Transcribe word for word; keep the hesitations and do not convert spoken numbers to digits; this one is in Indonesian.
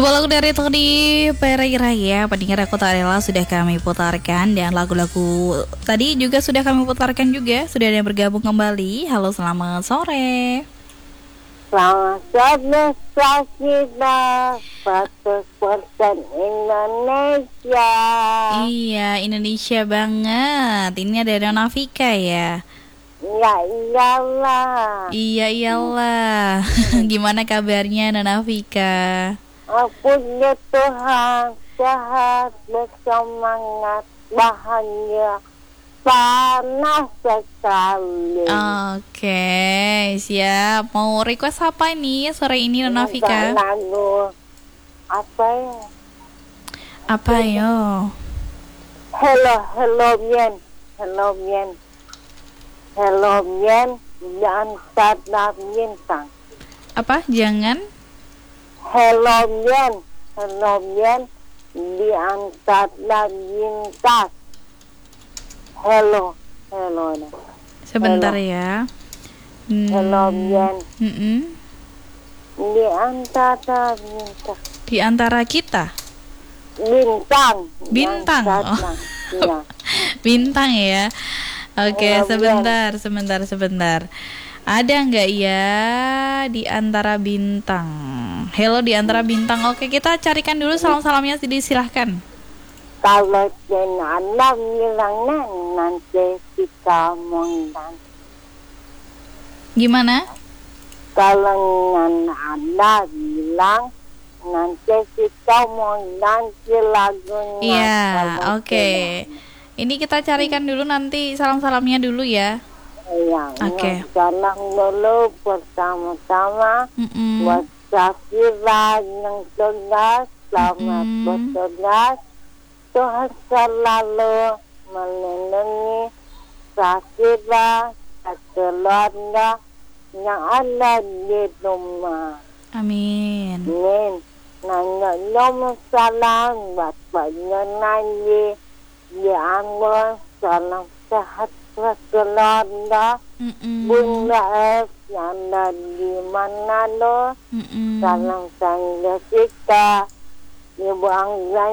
Sebuah lagu dari Tony Pereira ya, pendengar Aku Tak Rela sudah kami putarkan. Dan lagu-lagu tadi juga sudah kami putarkan juga. Sudah ada yang bergabung kembali. Halo, selamat sore. Selamat sore kita seratus persen Indonesia. Iya, Indonesia banget. Ini ada Nafika ya. Ya iyalah. Iya iyalah. Gimana kabarnya Nafika? Puji Tuhan, sehat, bersemangat, bahagia, panas sekali. Oke, siap. Mau request apa ini sore ini Nafika? Lagu apa ya? Apa yo? Hello, hello bien, hello bien, hello bien, dan sadar bintang. Apa? Jangan. Hello bien, hello bien, di antara bintang. Hello, hello. Sebentar hello. ya. Hmm. Hello bien, Mm-mm. di antara bintang. Di antara kita. Bintang. Bintang. Oh. Ya. Bintang ya. Oke, Hello, sebentar, sebentar, sebentar. Ada nggak ya di antara bintang? Hello di antara bintang. Oke, kita carikan dulu salam-salamnya. Jadi silahkan. Kalau jenazah bilangnya nanti kita mengundang. Gimana? Kalau Anda bilang nanti kita mengundang lagunya. Iya, oke. Kalau Okay. Ini kita carikan dulu nanti salam-salamnya dulu ya. Iya, Oke. salam dulu pertama-tama Mm-mm. buat Safira yang cerdas, selamat Mm-mm. bertugas. Tuhan selalu melindungi Safira dan keluarga yang ada di rumah. Amin. Amin. Nanya nomor salam buat penyanyi di Ambon, salam sehat keluarga. Mm-mm. Bunda F yang ada di Manado. Mm-mm. Salam sang Jessica, Ibu Angga